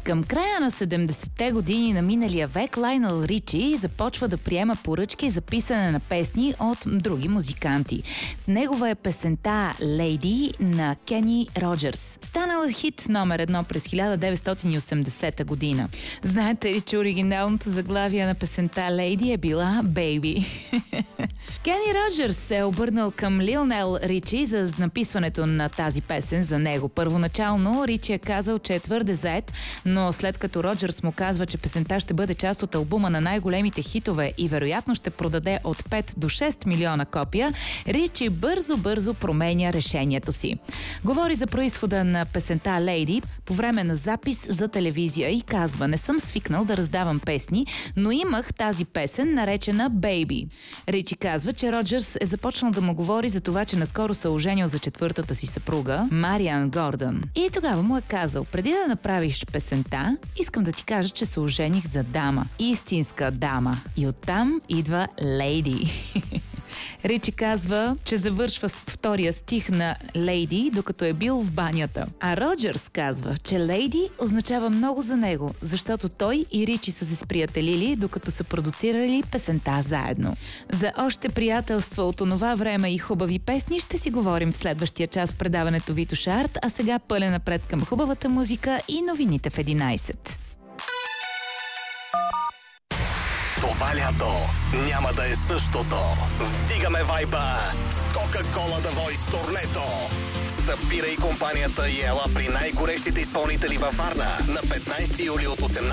Към края на 70-те години на миналия век Лайонел Ричи започва да приема поръчки за писане на песни от други музиканти. Негова е песента «Lady» на Кени Роджърс. Станала хит номер 1 през 1980 година. Знаете ли, че оригиналното заглавие на песента «Lady» е била «Baby». Кени Роджърс се е обърнал към Лайонел Ричи за написването на тази песен за него. Първоначално Ричи е казал, че е твърде зает, но след като Роджърс му казва, че песента ще бъде част от албума на най-големите хитове и вероятно ще продаде от 5 до 6 милиона копия, Ричи бързо променя решението си. Говори за произхода на песента «Lady» по време на запис за телевизия и казва: "Не съм свикнал да раздавам песни, но имах тази песен, наречена «Baby». Ричи казва, че Роджърс е започнал да му говори за това, че наскоро се оженил за четвъртата си съпруга, Мариан Гордън. И тогава му е казал: "Преди да направиш песента, искам да ти кажа, че се ожених за дама. Истинска дама. И оттам идва «Lady». Ричи казва, че завършва с втория стих на «Lady», докато е бил в банята. А Роджърс казва, че «Lady» означава много за него, защото той и Ричи са се сприятелили, докато са продуцирали песента заедно. За още приятелства от онова време и хубави песни ще си говорим в следващия час в предаването Витош Арт, а сега пъле напред към хубавата музика и новините в 11. Това лято няма да е същото. Вдигаме вайба с Coca-Cola The Voice турнето. Събирай компанията и ела при най-горещите изпълнители във Варна на 15 юли от 18